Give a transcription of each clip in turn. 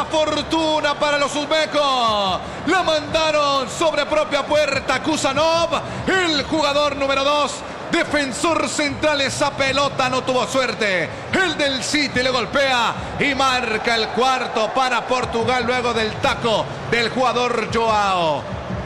fortuna para los uzbecos. La mandaron sobre propia puerta. Kusanov, el jugador número 2. Defensor central, esa pelota no tuvo suerte. El del City le golpea y marca el cuarto para Portugal luego del taco del jugador Joao.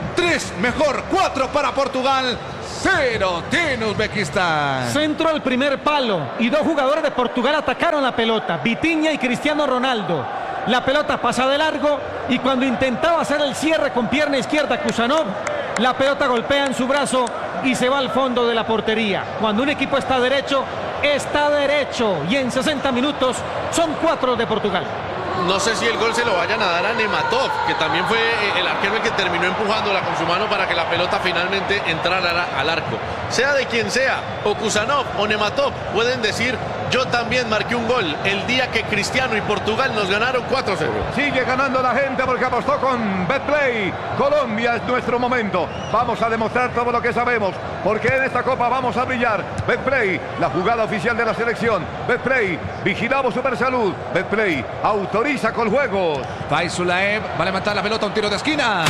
4 para Portugal, 0 tiene Uzbekistán. Centro al primer palo y 2 jugadores de Portugal atacaron la pelota, Vitinha y Cristiano Ronaldo. La pelota pasa de largo y cuando intentaba hacer el cierre con pierna izquierda Kusanov, la pelota golpea en su brazo y se va al fondo de la portería. Cuando un equipo está derecho y en 60 minutos son 4 de Portugal. No sé si el gol se lo vayan a dar a Nematov, que también fue el arquero el que terminó empujándola con su mano para que la pelota finalmente entrara al arco. Sea de quien sea, o Kusanov o Nematov, pueden decir: yo también marqué un gol el día que Cristiano y Portugal nos ganaron 4-0. Sigue ganando la gente porque apostó con Betplay. Colombia es nuestro momento. Vamos a demostrar todo lo que sabemos, porque en esta copa vamos a brillar. Betplay, la jugada oficial de la selección. Betplay, vigilamos Supersalud. Betplay, autoriza con juegos. Faisulaev va a levantar la pelota, un tiro de esquina.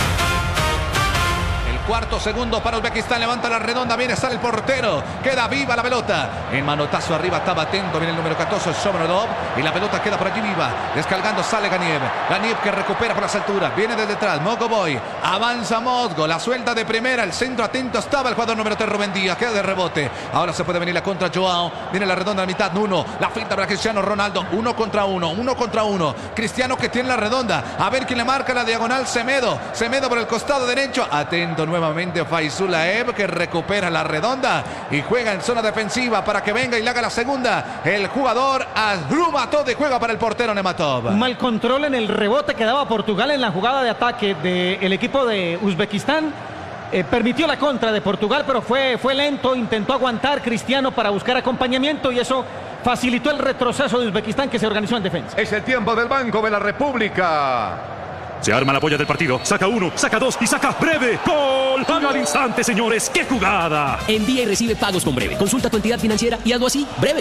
Cuarto segundo para Uzbekistán, levanta la redonda, viene, sale el portero, queda viva la pelota. En manotazo arriba, estaba atento, viene el número 14, Shomurodov, y la pelota queda por allí viva. Descargando sale Ganiev. Ganiev que recupera por las alturas, viene desde detrás, Mogoboy, avanza Mozgo, la suelta de primera, el centro atento estaba el jugador número 3, Rubén Díaz, queda de rebote. Ahora se puede venir la contra Joao, viene la redonda a la mitad, Nuno, la finta para Cristiano Ronaldo, 1 contra 1. Cristiano que tiene la redonda, a ver quién le marca la diagonal, Semedo por el costado derecho, atento nuevamente Faisulaev que recupera la redonda y juega en zona defensiva para que venga y le haga la segunda. El jugador Azrumatov juega para el portero Nematov. Mal control en el rebote que daba Portugal en la jugada de ataque del equipo de Uzbekistán. Permitió la contra de Portugal, pero fue lento, intentó aguantar Cristiano para buscar acompañamiento y eso facilitó el retroceso de Uzbekistán, que se organizó en defensa. Es el tiempo del Banco de la República. Se arma la polla del partido. Saca 1, saca 2 y saca Breve. ¡Gol! Al instante, señores. ¡Qué jugada! Envía y recibe pagos con Breve. Consulta tu entidad financiera y hazlo así. Breve.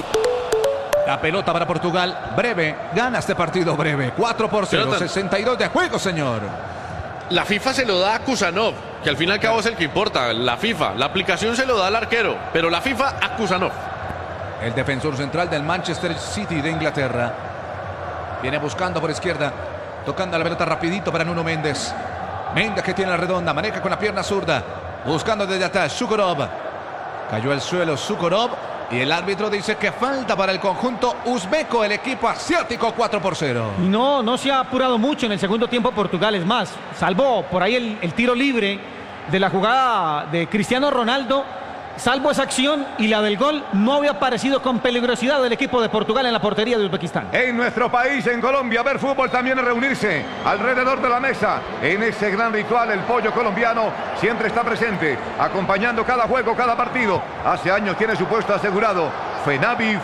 La pelota para Portugal. Breve. Gana este partido Breve. 4-0. 62 de juego, señor. La FIFA se lo da a Kusanov, que al fin y al cabo es el que importa. La FIFA. La aplicación se lo da al arquero, pero la FIFA a Kusanov. El defensor central del Manchester City de Inglaterra. Viene buscando por izquierda. Tocando la pelota rapidito para Nuno Méndez. Méndez que tiene la redonda, maneja con la pierna zurda. Buscando desde atrás, Sukorov. Cayó al suelo Sukorov. Y el árbitro dice que falta para el conjunto uzbeco, el equipo asiático, 4-0. No se ha apurado mucho en el segundo tiempo Portugal. Es más, salvo por ahí el tiro libre de la jugada de Cristiano Ronaldo. Salvo esa acción y la del gol, no había aparecido con peligrosidad del equipo de Portugal en la portería de Uzbekistán. En nuestro país, en Colombia, ver fútbol también es reunirse alrededor de la mesa. En ese gran ritual, el pollo colombiano siempre está presente, acompañando cada juego, cada partido. Hace años tiene su puesto asegurado. Fenavi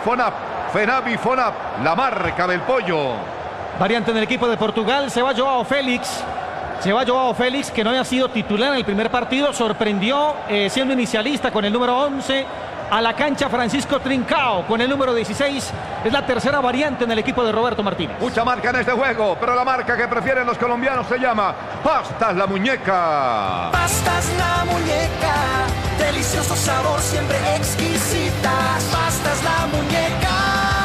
Fonap, la marca del pollo. Variante en el equipo de Portugal, se va Joao Félix. Que no había sido titular en el primer partido, sorprendió siendo inicialista con el número 11 a la cancha Francisco Trincao con el número 16. Es la tercera variante en el equipo de Roberto Martínez. Mucha marca en este juego, pero la marca que prefieren los colombianos se llama Pastas La Muñeca. Pastas La Muñeca, delicioso sabor, siempre exquisitas. Pastas La Muñeca,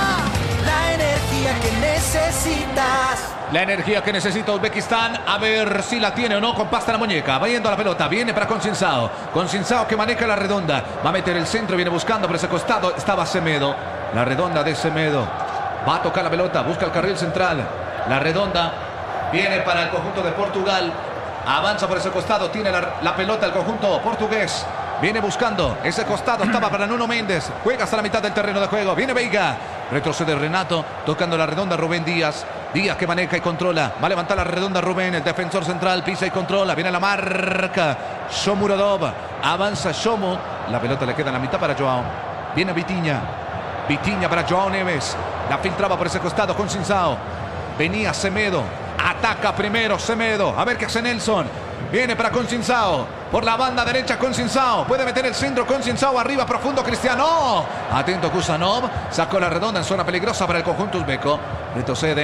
la energía que necesitas. La energía que necesita Uzbekistán, a ver si la tiene o no con Pasta La Muñeca. Va yendo a la pelota, viene para Concinsao. Concinsao que maneja la redonda. Va a meter el centro, viene buscando por ese costado. Estaba Semedo. La redonda de Semedo. Va a tocar la pelota, busca el carril central. La redonda viene para el conjunto de Portugal. Avanza por ese costado, tiene la pelota el conjunto portugués. Viene buscando ese costado, estaba para Nuno Méndez. Juega hasta la mitad del terreno de juego. Viene Veiga. Retrocede Renato, tocando la redonda Rubén Díaz. Díaz que maneja y controla. Va a levantar la redonda Rubén, el defensor central. Pisa y controla. Viene la marca. Shomurodov. Avanza Shomu. La pelota le queda en la mitad para Joao. Viene Vitinha. Vitinha para Joao Neves. La filtraba por ese costado con Concinsao. Venía Semedo. Ataca primero Semedo. A ver qué hace Nelson. Viene para Concinsao. Por la banda derecha Concinsao. Puede meter el centro Concinsao. Arriba profundo Cristiano. Atento Kusanov. Sacó la redonda en zona peligrosa para el conjunto uzbeco. Retrocede.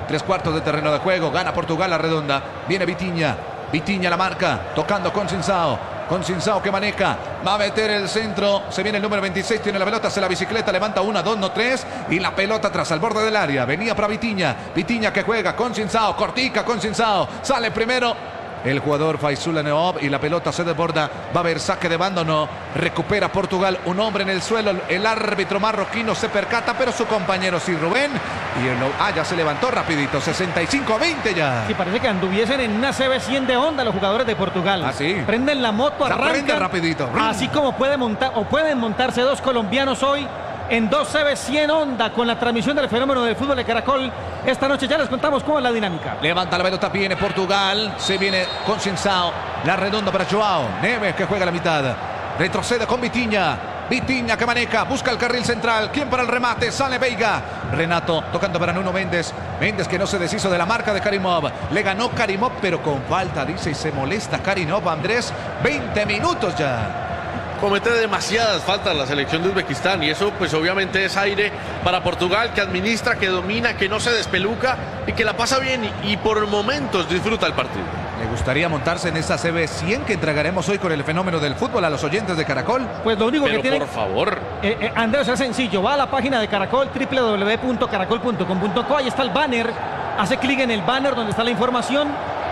3/4 de terreno de juego. Gana Portugal la redonda. Viene Vitinha. Vitinha la marca. Tocando con Sinsao. Con Sinsao que maneja, va a meter el centro, se viene el número 26, tiene la pelota, hace la bicicleta, levanta 1, 2, no 3 y la pelota atrás al borde del área, venía para Vitinha, Vitinha que juega con Sinsao, cortica con Sinsao, sale primero el jugador Faisula Neob y la pelota se desborda, va a haber saque de banda o no, recupera Portugal, un hombre en el suelo, el árbitro marroquino se percata, pero su compañero sí, Rubén, y ya se levantó rapidito, 65-20 ya. Sí, parece que anduviesen en una CB100 de Honda los jugadores de Portugal. Así. Prenden la moto, arrancan rapidito. Así como pueden montarse dos colombianos hoy en dos CB100 Honda con la transmisión del fenómeno del fútbol de Caracol. Esta noche ya les contamos cómo es la dinámica. Levanta la pelota, viene Portugal, se viene con Sinsao, la redonda para Joao Neves que juega a la mitad, retrocede con Vitinha. Vitinha que maneja, busca el carril central. ¿Quién para el remate? Sale Veiga. Renato tocando para Nuno Méndez. Méndez que no se deshizo de la marca de Karimov. Le ganó Karimov, pero con falta, dice, y se molesta Karimov. Andrés, 20 minutos ya. Comete demasiadas faltas la selección de Uzbekistán y eso pues obviamente es aire para Portugal, que administra, que domina, que no se despeluca y que la pasa bien y por momentos disfruta el partido. ¿Le gustaría montarse en esa CB100 que entregaremos hoy con el fenómeno del fútbol a los oyentes de Caracol? Pues lo único Pero que tiene... por favor. Andrés, es sencillo. Va a la página de Caracol, www.caracol.com.co. Ahí está el banner. Hace clic en el banner donde está la información.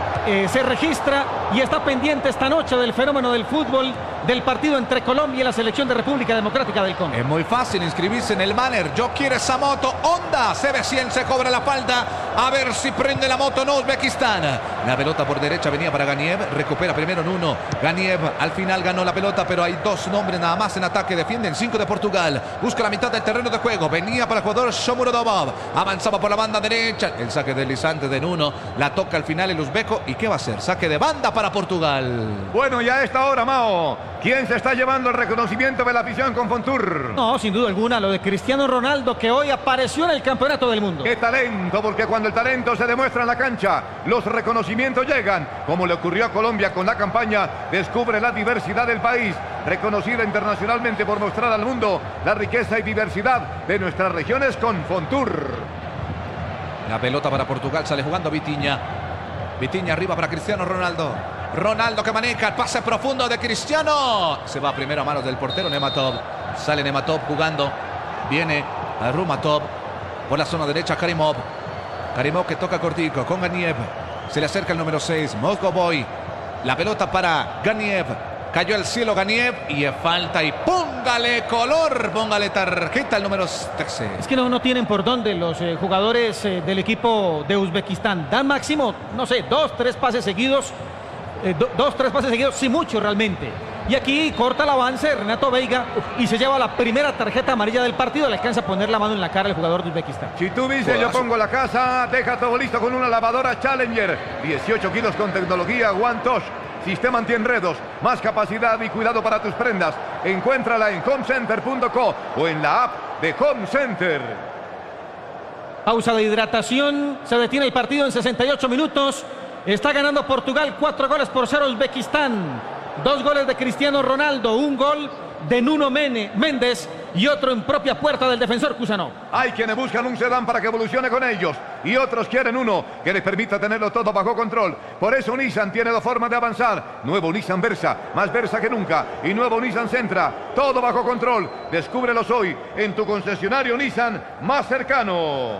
Se registra y está pendiente esta noche del fenómeno del fútbol, del partido entre Colombia y la selección de República Democrática del Congo. Es muy fácil inscribirse en el banner. Yo quiero esa moto. Honda CB100 se cobra la falta. A ver si prende la moto no Uzbekistán. La pelota por derecha venía para Ganiev. Recupera primero Nuno. Ganiev al final ganó la pelota, pero hay dos nombres nada más en ataque. Defienden 5 de Portugal. Busca la mitad del terreno de juego. Venía para el jugador Shomurodov. Avanzaba por la banda derecha. El saque deslizante de Nuno. La toca al final el uzbeco. ¿Y qué va a hacer? Saque de banda para Portugal. Bueno, y a esta hora, Mao, ¿quién se está llevando el reconocimiento de la afición con Fontour? No, sin duda alguna, lo de Cristiano Ronaldo, que hoy apareció en el campeonato del mundo. ¡Qué talento! Porque cuando el talento se demuestra en la cancha, los reconocimientos llegan, como le ocurrió a Colombia con la campaña Descubre la diversidad del país, reconocida internacionalmente por mostrar al mundo la riqueza y diversidad de nuestras regiones con Fontour. La pelota para Portugal, sale jugando Vitinha. Vitinha arriba para Cristiano Ronaldo. Ronaldo que maneja el pase profundo de Cristiano. Se va primero a manos del portero Nematov. Sale Nematov jugando. Viene a Rumatov. Por la zona derecha Karimov. Karimov que toca cortico con Ganiev. Se le acerca el número 6, Mozgoboy. La pelota para Ganiev. Cayó al cielo Ganiev y es falta y póngale color, póngale tarjeta al número 13. Es que no tienen por dónde los jugadores del equipo de Uzbekistán. Dan máximo, no sé, 2, 3 pases seguidos. 2, 3 pases seguidos, sí mucho realmente. Y aquí corta el avance Renato Veiga y se lleva la primera tarjeta amarilla del partido. Le alcanza a poner la mano en la cara al jugador de Uzbekistán. Si tú dices yo pongo la casa, deja todo listo con una lavadora Challenger. 18 kilos con tecnología One Touch. Sistema antienredos, más capacidad y cuidado para tus prendas. Encuéntrala en homecenter.co o en la app de Home Center. Pausa de hidratación. Se detiene el partido en 68 minutos. Está ganando Portugal 4-0 Uzbekistán. 2 goles de Cristiano Ronaldo, 1 gol de Nuno Méndez y otro en propia puerta del defensor Kusanov. Hay quienes buscan un sedán para que evolucione con ellos y otros quieren uno que les permita tenerlo todo bajo control. Por eso Nissan tiene 2 formas de avanzar. Nuevo Nissan Versa, más Versa que nunca, y nuevo Nissan Sentra, todo bajo control. Descúbrelos hoy en tu concesionario Nissan más cercano.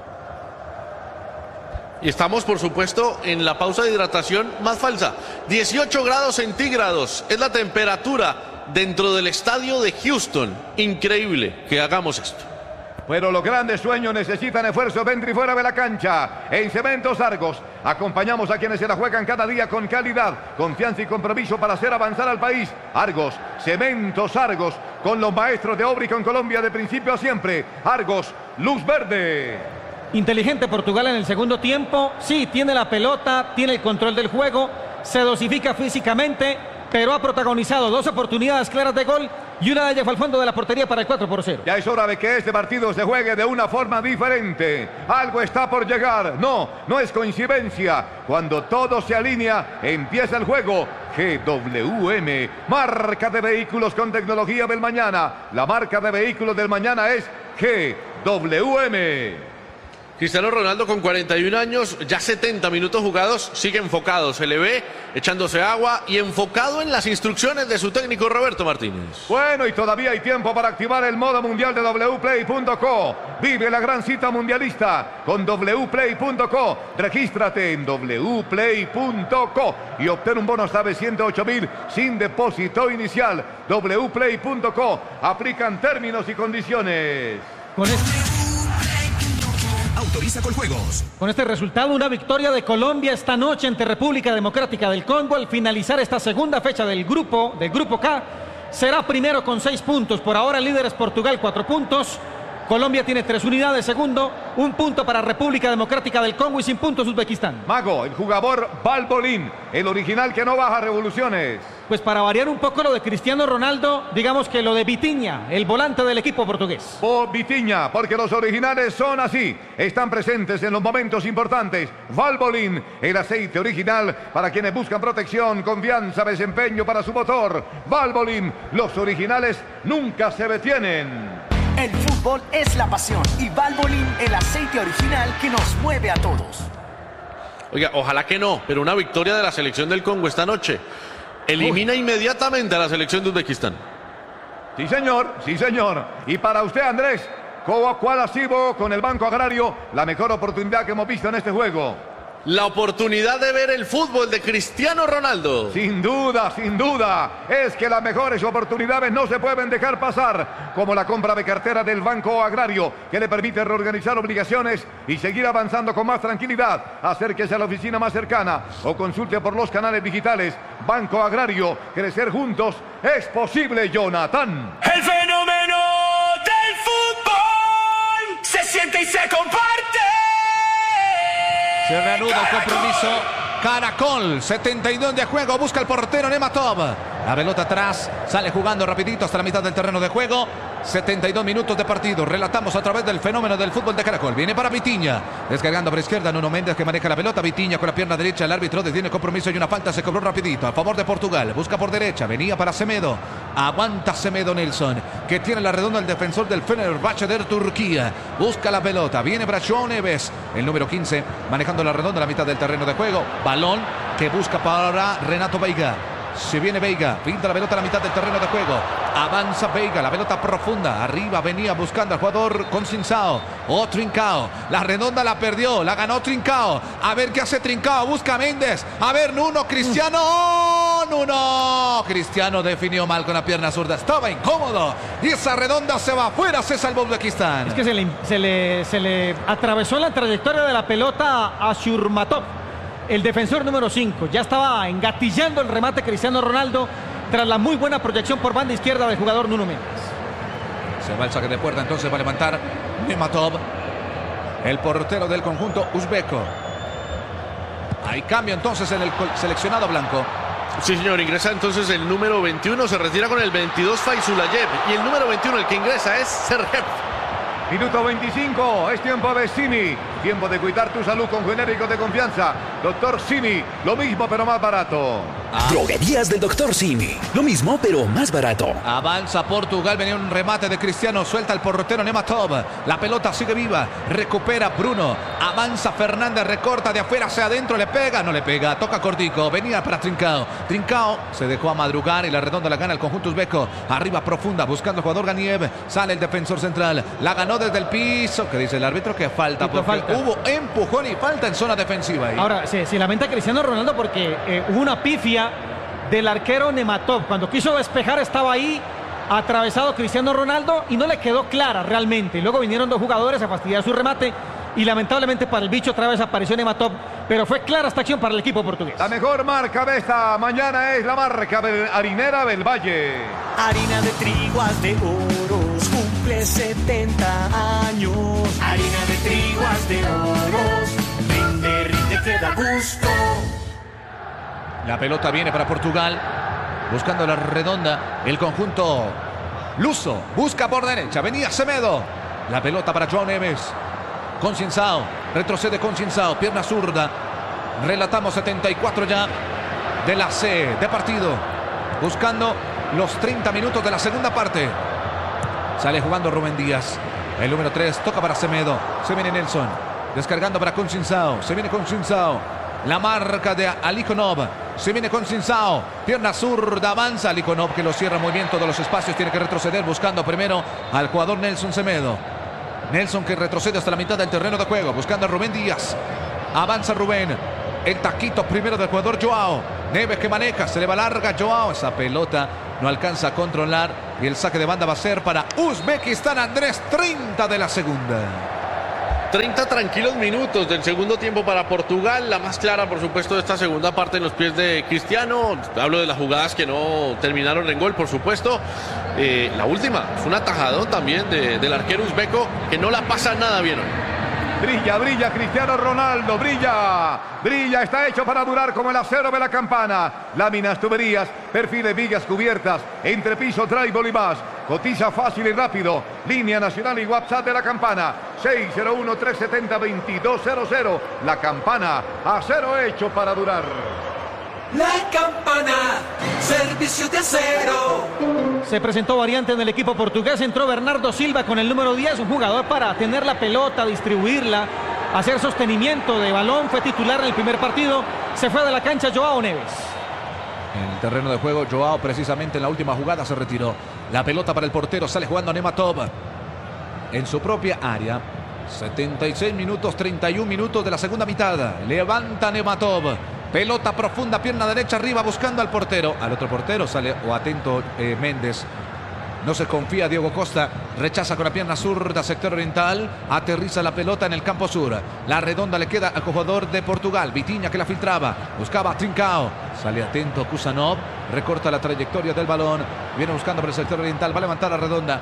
Y estamos, por supuesto, en la pausa de hidratación más falsa. 18 grados centígrados es la temperatura dentro del estadio de Houston. Increíble que hagamos esto. Pero los grandes sueños necesitan esfuerzo dentro y fuera de la cancha. En Cementos Argos acompañamos a quienes se la juegan cada día con calidad, confianza y compromiso para hacer avanzar al país. Argos, Cementos Argos, con los maestros de obra y con Colombia de principio a siempre. Argos, luz verde. Inteligente Portugal en el segundo tiempo. Sí, tiene la pelota, tiene el control del juego, se dosifica físicamente, pero ha protagonizado 2 oportunidades claras de gol y una de ellas fue al fondo de la portería para el 4-0. Ya es hora de que este partido se juegue de una forma diferente. Algo está por llegar. No es coincidencia. Cuando todo se alinea, empieza el juego. GWM, marca de vehículos con tecnología del mañana. La marca de vehículos del mañana es GWM. Cristiano Ronaldo con 41 años, ya 70 minutos jugados, sigue enfocado, se le ve echándose agua y enfocado en las instrucciones de su técnico Roberto Martínez. Bueno, y todavía hay tiempo para activar el modo mundial de wplay.co. Vive la gran cita mundialista con wplay.co. Regístrate en wplay.co y obtén un bono hasta de 108.000 sin depósito inicial. wplay.co. Aplican términos y condiciones. Autoriza con juegos. Con este resultado, una victoria de Colombia esta noche ante República Democrática del Congo al finalizar esta segunda fecha del grupo K. Será primero con 6 puntos. Por ahora el líder es Portugal, 4 puntos. Colombia tiene 3 unidades, segundo, 1 punto para República Democrática del Congo y sin puntos Uzbekistán. Mago, el jugador Valbolín, el original que no baja revoluciones. Pues para variar un poco lo de Cristiano Ronaldo, digamos que lo de Vitinha, el volante del equipo portugués. Vitinha, porque los originales son así, están presentes en los momentos importantes. Valbolín, el aceite original para quienes buscan protección, confianza, desempeño para su motor. Valbolín, los originales nunca se detienen. El fútbol es la pasión y Valvoline, el aceite original que nos mueve a todos. Oiga, ojalá que no, pero una victoria de la selección del Congo esta noche elimina inmediatamente a la selección de Uzbekistán. Sí, señor, sí, señor. Y para usted, Andrés, ¿cuál ha sido con el Banco Agrario la mejor oportunidad que hemos visto en este juego? La oportunidad de ver el fútbol de Cristiano Ronaldo. Sin duda, sin duda. Es que las mejores oportunidades no se pueden dejar pasar, como la compra de cartera del Banco Agrario, que le permite reorganizar obligaciones y seguir avanzando con más tranquilidad. Acérquese a la oficina más cercana o consulte por los canales digitales. Banco Agrario, crecer juntos es posible, Jonathan. El fenómeno del fútbol se siente y se comparte. Se reanuda el compromiso. Caracol, 72 de juego, busca el portero Nematov. La pelota atrás, sale jugando rapidito hasta la mitad del terreno de juego. 72 minutos de partido. Relatamos a través del fenómeno del fútbol de Caracol. Viene para Vitinha, descargando por izquierda Nuno Méndez que maneja la pelota. Vitinha con la pierna derecha, el árbitro detiene compromiso y una falta se cobró rapidito a favor de Portugal. Busca por derecha, venía para Semedo. Aguanta Semedo Nelson, que tiene la redonda el defensor del Fenerbahçe de Turquía. Busca la pelota, viene para João Neves, el número 15, manejando la redonda a la mitad del terreno de juego. Balón que busca para Renato Veiga. Se viene Veiga, pinta la pelota a la mitad del terreno de juego. Avanza Veiga, la pelota profunda. Arriba venía buscando al jugador con Trincao. Trincao, la redonda la perdió, la ganó Trincao. A ver qué hace Trincao, busca Méndez. A ver Nuno, Cristiano. Nuno. Cristiano definió mal con la pierna zurda. Estaba incómodo. Y esa redonda se va afuera, se salvó Uzbekistán. Es que se le atravesó en la trayectoria de la pelota a Shurmatov, el defensor número 5. Ya estaba engatillando el remate Cristiano Ronaldo tras la muy buena proyección por banda izquierda del jugador Nuno Méndez. Se va el saque de puerta, entonces va a levantar Nematov, el portero del conjunto uzbeco. Hay cambio entonces en el seleccionado blanco. Sí, señor, ingresa entonces el número 21, se retira con el 22 Faizulayev y el número 21 el que ingresa es Sergev. Minuto 25, es tiempo de Simi. Tiempo de cuidar tu salud con genéricos de confianza. Doctor Simi, lo mismo pero más barato. Droguerías del Dr. Simi. Lo mismo, pero más barato. Avanza Portugal, venía un remate de Cristiano, suelta el portero Nematov. La pelota sigue viva, recupera Bruno. Avanza Fernández, recorta de afuera hacia adentro, le pega, no le pega, toca cortico, venía para Trincao. Trincao se dejó a madrugar y la redonda la gana el conjunto uzbeco. Arriba profunda, buscando al jugador Ganiev. Sale el defensor central, la ganó desde el piso. ¿Qué dice el árbitro? Que falta, porque hubo empujón y falta en zona defensiva ahí. Ahora, se lamenta Cristiano Ronaldo porque hubo una pifia del arquero Nematov. Cuando quiso despejar estaba ahí atravesado Cristiano Ronaldo y no le quedó clara realmente. Luego vinieron dos jugadores a fastidiar su remate y lamentablemente para el bicho otra vez apareció Nematov, pero fue clara esta acción para el equipo portugués. La mejor marca de esta mañana es la marca harinera del Valle. Harina de triguas de oros, cumple 70 años. Harina de triguas de oros, rinde, rinde, que da gusto. La pelota viene para Portugal, buscando la redonda, el conjunto luso, busca por derecha, venía Semedo, la pelota para João Neves, Concienzao, retrocede Concienzao, pierna zurda, relatamos 74 ya de la C de partido, buscando los 30 minutos de la segunda parte, sale jugando Rubén Díaz, el número 3, toca para Semedo, se viene Nelson, Descargando para Concincao. Se viene Concincao. La marca de Alikhonov. Se viene Concincao. Pierna zurda. Avanza Alikhonov, que lo cierra muy bien todos los espacios. Tiene que retroceder buscando primero al jugador Nelson Semedo. Nelson que retrocede hasta la mitad del terreno de juego. Buscando a Rubén Díaz. Avanza Rubén. El taquito primero del jugador Joao. Neves que maneja. Se le va larga Joao. Esa pelota no alcanza a controlar. Y el saque de banda va a ser para Uzbekistán. Andrés, 30 de la segunda. 30 tranquilos minutos del segundo tiempo para Portugal. La más clara, por supuesto, de esta segunda parte en los pies de Cristiano. Hablo de las jugadas que no terminaron en gol, por supuesto. La última es un atajadón también del arquero uzbeco que no la pasa nada bien hoy. Brilla, brilla Cristiano Ronaldo, brilla, brilla, está hecho para durar como el acero de la campana. Láminas, tuberías, perfiles, vigas cubiertas, entrepiso, tribal y más. Cotiza fácil y rápido. Línea nacional y WhatsApp de la campana. 601-370-2200. La campana, acero hecho para durar. La campana, servicio de acero. Se presentó variante en el equipo portugués. Entró Bernardo Silva con el número 10, un jugador para tener la pelota, distribuirla, hacer sostenimiento de balón. Fue titular en el primer partido. Se fue de la cancha Joao Neves. En el terreno de juego, Joao precisamente en la última jugada se retiró. La pelota para el portero, sale jugando Nematov en su propia área. 76 minutos, 31 minutos de la segunda mitad. Levanta Nematov. Pelota profunda, pierna derecha arriba buscando al portero. Al otro portero sale o atento Méndez. No se confía Diego Costa. Rechaza con la pierna zurda, sector oriental. Aterriza la pelota en el campo sur. La redonda le queda al jugador de Portugal. Vitinha que la filtraba. Buscaba a Trincao. Sale atento Kusanov. Recorta la trayectoria del balón. Viene buscando por el sector oriental. Va a levantar la redonda.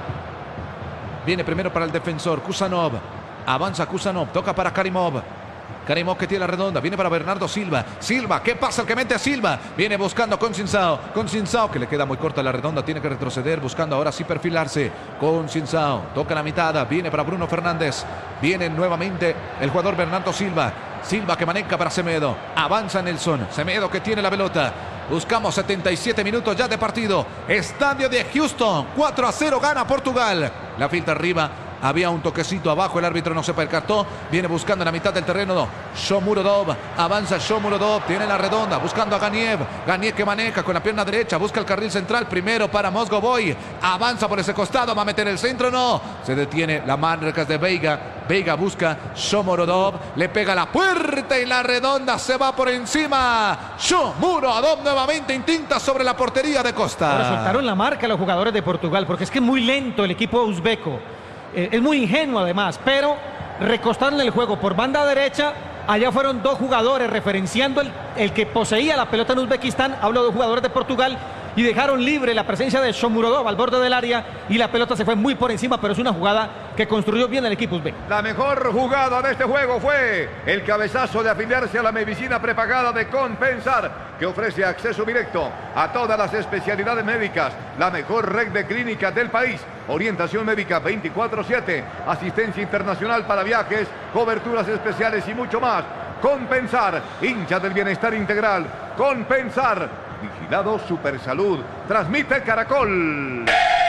Viene primero para el defensor. Kusanov. Avanza Kusanov. Toca para Karimov. Karimov que tiene la redonda, viene para Bernardo Silva. Silva, ¿qué pasa? El que mete a Silva. Viene buscando Concincao. Concincao que le queda muy corta la redonda, tiene que retroceder, buscando ahora sí perfilarse. Concincao, toca la mitad, viene para Bruno Fernández. Viene nuevamente el jugador Bernardo Silva. Silva que maneja para Semedo. Avanza Nelson. Semedo que tiene la pelota. Buscamos 77 minutos ya de partido. Estadio de Houston. 4-0 gana Portugal. La filtra arriba. Había un toquecito abajo, el árbitro no se percató. Viene buscando en la mitad del terreno Shomurodov, avanza Shomurodov, tiene la redonda, buscando a Ganiev. Ganiev que maneja con la pierna derecha, busca el carril central, primero para Mozgovoy. Avanza por ese costado, va a meter el centro, no. Se detiene la marca de Veiga. Veiga busca Shomurodov, le pega la puerta y la redonda se va por encima. Shomurodov nuevamente intinta sobre la portería de Costa. Ahora soltaron la marca los jugadores de Portugal porque es que es muy lento el equipo uzbeco. Es muy ingenuo además, pero recostaron el juego por banda derecha. Allá fueron dos jugadores referenciando el que poseía la pelota en Uzbekistán. Hablo de jugadores de Portugal. Y dejaron libre la presencia de Shomurodov al borde del área. Y la pelota se fue muy por encima, pero es una jugada que construyó bien el equipo uzbek. La mejor jugada de este juego fue el cabezazo de afiliarse a la medicina prepagada de Compensar, que ofrece acceso directo a todas las especialidades médicas. La mejor red de clínicas del país. Orientación médica 24/7. Asistencia internacional para viajes, coberturas especiales y mucho más. Compensar, hincha del bienestar integral. Compensar. Vigilado Supersalud. Transmite Caracol.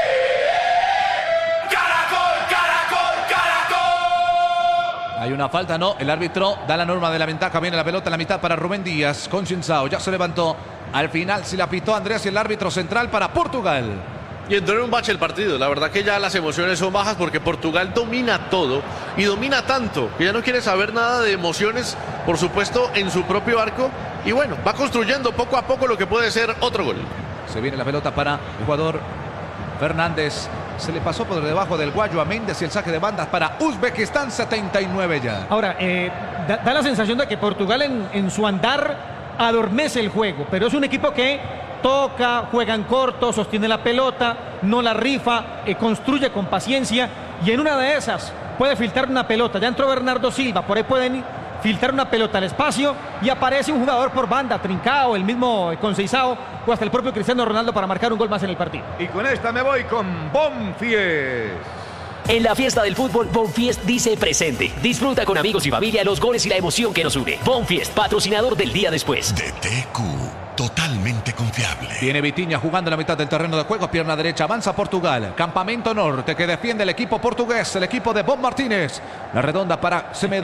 Caracol, Caracol, Caracol. Hay una falta, no. El árbitro da la norma de la ventaja. Viene la pelota en la mitad para Rubén Díaz. Concincao ya se levantó. Al final se la pitó Andrés y el árbitro central para Portugal. Y entró en un bache el partido. La verdad que ya las emociones son bajas porque Portugal domina todo y domina tanto que ya no quiere saber nada de emociones, por supuesto, en su propio arco. Y bueno, va construyendo poco a poco lo que puede ser otro gol. Se viene la pelota para el jugador Fernández. Se le pasó por debajo del guayo a Méndez y el saque de bandas para Uzbekistán. 79 ya. Ahora, da la sensación de que Portugal en su andar adormece el juego, pero es un equipo que toca, juega en corto, sostiene la pelota, no la rifa, construye con paciencia y en una de esas puede filtrar una pelota. Ya entró Bernardo Silva, por ahí pueden filtrar una pelota al espacio y aparece un jugador por banda, Trincao, el mismo Concincao o hasta el propio Cristiano Ronaldo para marcar un gol más en el partido. Y con esta me voy con Bonfies. En la fiesta del fútbol, Bonfiest dice presente. Disfruta con amigos y familia los goles y la emoción que nos une. Bonfiest, patrocinador del día después. DTQ, totalmente confiable. Viene Vitinha jugando en la mitad del terreno de juego, pierna derecha, avanza Portugal. Campamento Norte que defiende el equipo portugués, el equipo de Bob Martínez. La redonda para Semedo.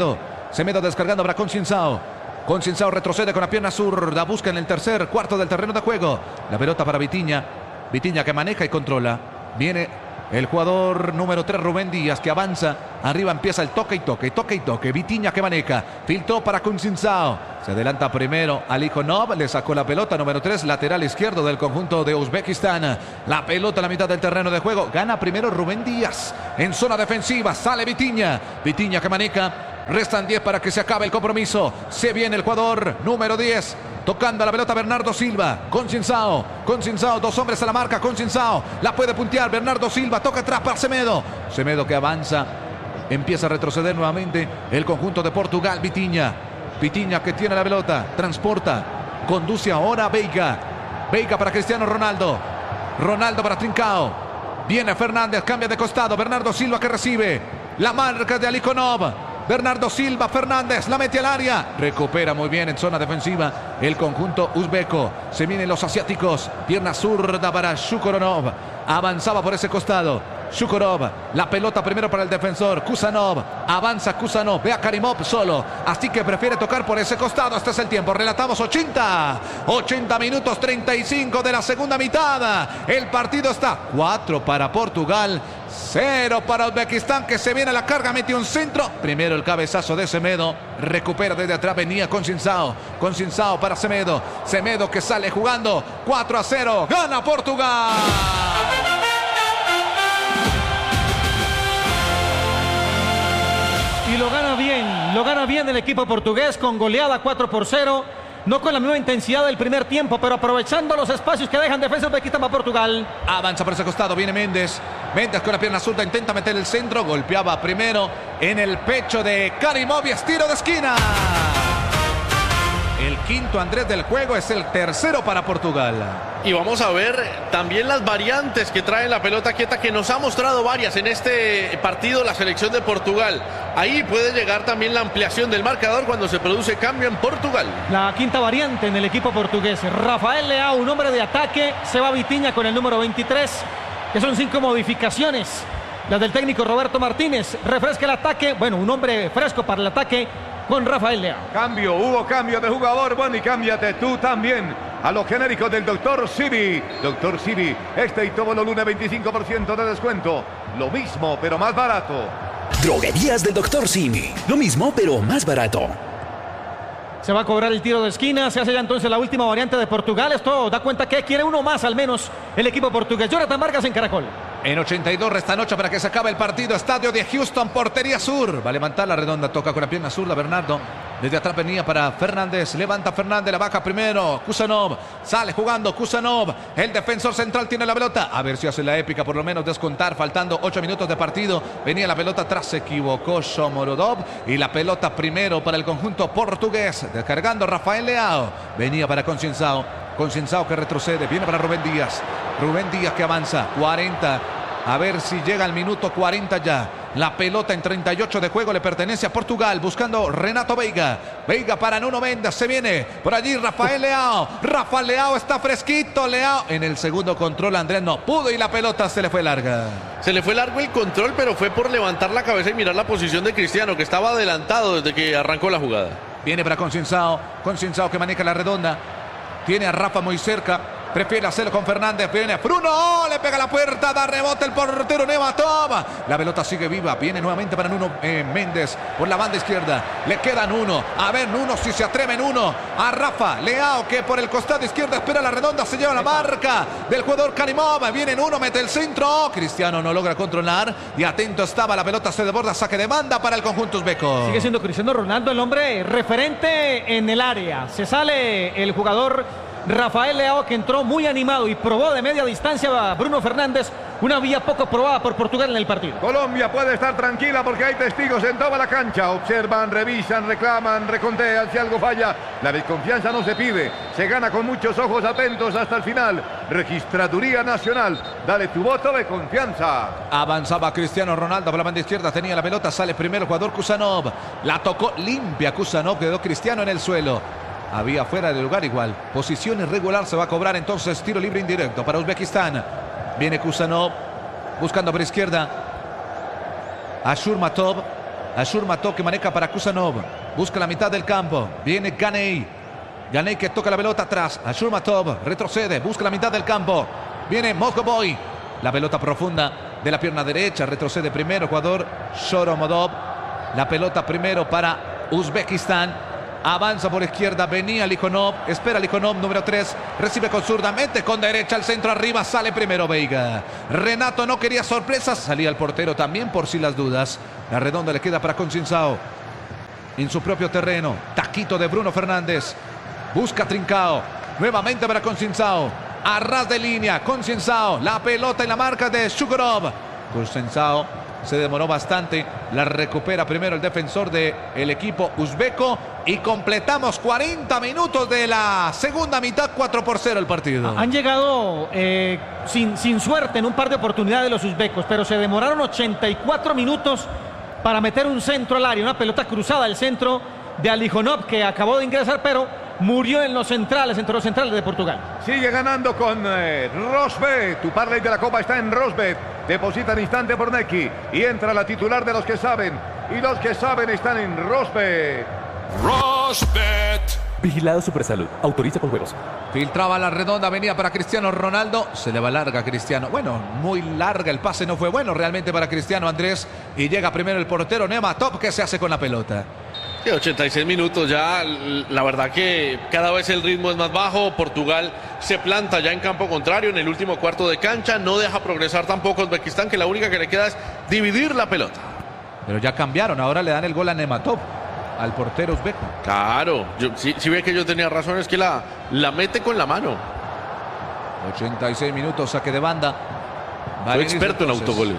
Semedo descargando para Concienzao. Concienzao retrocede con la pierna zurda. Busca en el tercer cuarto del terreno de juego. La pelota para Vitinha. Vitinha que maneja y controla. Viene el jugador número 3, Rubén Díaz, que avanza. Arriba empieza el toque y toque, toque y toque. Vitinha que maneja. Filtró para Concienzao. Se adelanta primero Alikhonov. Le sacó la pelota, número 3, lateral izquierdo del conjunto de Uzbekistán. La pelota a la mitad del terreno de juego. Gana primero Rubén Díaz. En zona defensiva sale Vitinha. Vitinha que maneja. Restan 10 para que se acabe el compromiso. Se viene el jugador número 10. Tocando la pelota Bernardo Silva. Concienzao. Concienzao. 2 hombres a la marca. Concienzao. La puede puntear. Bernardo Silva. Toca atrás para Semedo. Semedo que avanza. Empieza a retroceder nuevamente el conjunto de Portugal. Vitinha. Vitinha que tiene la pelota. Transporta. Conduce ahora a Veiga. Veiga para Cristiano Ronaldo. Ronaldo para Trincao. Viene Fernández. Cambia de costado. Bernardo Silva que recibe. La marca de Alikhonov. Bernardo Silva, Fernández, la mete al área. Recupera muy bien en zona defensiva el conjunto uzbeco. Se vienen los asiáticos. Pierna zurda para Shukuronov. Avanzaba por ese costado. Shukurov, la pelota primero para el defensor. Kusanov, avanza Kusanov. Ve a Karimov solo. Así que prefiere tocar por ese costado. Este es el tiempo. Relatamos 80 minutos 35 de la segunda mitad. El partido está 4 para Portugal. 0 para Uzbekistán, que se viene a la carga, mete un centro. Primero el cabezazo de Semedo. Recupera desde atrás, venía Concienzao. Concienzao para Semedo. Semedo que sale jugando. 4-0. Gana Portugal. Y lo gana bien el equipo portugués con goleada 4-0. No con la misma intensidad del primer tiempo, pero aprovechando los espacios que dejan defensa Uzbekistán para Portugal. Avanza por ese costado, viene Méndez. Méndez con la pierna zurda intenta meter el centro. Golpeaba primero en el pecho de Karimov y es tiro de esquina. El quinto Andrés del juego, es el tercero para Portugal. Y vamos a ver también las variantes que trae la pelota quieta, que nos ha mostrado varias en este partido la selección de Portugal. Ahí puede llegar también la ampliación del marcador cuando se produce cambio en Portugal. La quinta variante en el equipo portugués. Rafael Leao, un hombre de ataque. Se va Vitinha con el número 23, que son 5 modificaciones. Las del técnico Roberto Martínez. Refresca el ataque. Bueno, un hombre fresco para el ataque con Rafael Leao. Hubo cambio de jugador. Bueno, y cámbiate tú también a los genéricos del Dr. Simi. Dr. Simi, este y todo lo lunes 25% de descuento. Lo mismo, pero más barato. Droguerías del Dr. Simi. Lo mismo, pero más barato. Se va a cobrar el tiro de esquina. Se hace ya entonces la última variante de Portugal. Esto da cuenta que quiere uno más al menos el equipo portugués. Jonathan Vargas en Caracol. En 82 restan 8 para que se acabe el partido. Estadio de Houston, portería sur. Va a levantar la redonda, toca con la pierna zurda Bernardo. Desde atrás venía para Fernández. Levanta Fernández, la baja primero. Kusanov, sale jugando Kusanov. El defensor central tiene la pelota. A ver si hace la épica, por lo menos descontar. Faltando 8 minutos de partido. Venía la pelota atrás, se equivocó Shomorodov. Y la pelota primero para el conjunto portugués. Descargando Rafael Leao. Venía para Concienzao. Concienzao que retrocede. Viene para Rubén Díaz. Rubén Díaz que avanza. 40. A ver si llega al minuto 40 ya. La pelota en 38 de juego le pertenece a Portugal. Buscando Renato Veiga. Veiga para Nuno Mendes. Se viene por allí Rafael Leao. Rafael Leao está fresquito. Leao en el segundo control. Andrés no pudo y la pelota se le fue larga. Se le fue largo el control, pero fue por levantar la cabeza y mirar la posición de Cristiano, que estaba adelantado desde que arrancó la jugada. Viene para Concienzao. Concienzao que maneja la redonda. Tiene a Rafa muy cerca. Prefiere hacerlo con Fernández. Viene Bruno. Le pega la puerta. Da rebote el portero Nematov. La pelota sigue viva. Viene nuevamente para Nuno Méndez. Por la banda izquierda. Le quedan uno. A ver Nuno si se atreve en uno. A Rafa Leao que por el costado izquierdo espera la redonda. Se lleva la marca del jugador Karimov. Viene Nuno. Mete el centro. Cristiano no logra controlar. Y atento estaba. La pelota se desborda. Saque de banda para el conjunto uzbeco. Sigue siendo Cristiano Ronaldo el hombre referente en el área. Se sale el jugador Rafael Leao, que entró muy animado y probó de media distancia a Bruno Fernández, una vía poco probada por Portugal en el partido. Colombia puede estar tranquila porque hay testigos en toda la cancha. Observan, revisan, reclaman, recontean si algo falla. La desconfianza no se pide, se gana con muchos ojos atentos hasta el final. Registraduría Nacional, dale tu voto de confianza. Avanzaba Cristiano Ronaldo por la banda izquierda, tenía la pelota, sale primero el jugador Kusanov. La tocó limpia Kusanov, quedó Cristiano en el suelo. Había fuera del lugar igual. Posición irregular, se va a cobrar entonces tiro libre indirecto para Uzbekistán. Viene Kusanov buscando por izquierda a Shurmatov. Ashurmatov que maneja para Kusanov. Busca la mitad del campo. Viene Ganey. Ganey que toca la pelota atrás. Ashurmatov retrocede. Busca la mitad del campo. Viene Moscovoy. La pelota profunda de la pierna derecha. Retrocede primero jugador Shoromodov. La pelota primero para Uzbekistán. Avanza por izquierda, venía Lijonov, espera Lijonov, número 3, recibe con zurda, mete con derecha al centro, arriba sale primero Veiga. Renato no quería sorpresas, salía el portero también por si las dudas. La redonda le queda para Concincao. En su propio terreno, taquito de Bruno Fernández. Busca Trincao, nuevamente para Concincao. A ras de línea, Concincao, la pelota y la marca de Shugorov. Concincao se demoró bastante, la recupera primero el defensor del equipo uzbeco y completamos 40 minutos de la segunda mitad, 4-0 el partido. Han llegado sin suerte en un par de oportunidades los uzbecos, pero se demoraron 84 minutos para meter un centro al área, una pelota cruzada al centro de Alijonov que acabó de ingresar, pero murió en los centrales, entre los centrales de Portugal. Sigue ganando con Rosbet. Tu parlay de la Copa está en Rosbet. Deposita en instante por Neki y entra la titular de los que saben. Y los que saben están en Rosbet. Rosbet. Vigilado Supersalud. Autoriza con juegos. Filtraba la redonda, venía para Cristiano Ronaldo. Se le va larga a Cristiano. Bueno, muy larga, el pase no fue bueno realmente para Cristiano Andrés. Y llega primero el portero Nematov que se hace con la pelota. 86 minutos ya, la verdad que cada vez el ritmo es más bajo. Portugal se planta ya en campo contrario en el último cuarto de cancha, no deja progresar tampoco Uzbekistán, que la única que le queda es dividir la pelota. Pero ya cambiaron, ahora le dan el gol a Nematov, al portero uzbeco. Claro, si ve que yo tenía razón, es que la mete con la mano. 86 minutos, saque de banda. Soy experto en autogoles.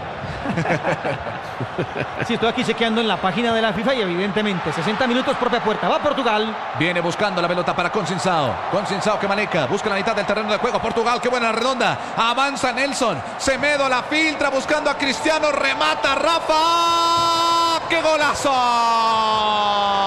Sí, estoy aquí chequeando en la página de la FIFA y evidentemente 60 minutos propia puerta. Va Portugal. Viene buscando la pelota para Concincao. Concincao que maneja, busca la mitad del terreno de juego. Portugal, qué buena redonda. Avanza Nelson. Semedo la filtra buscando a Cristiano. Remata Rafa. ¡Qué golazo!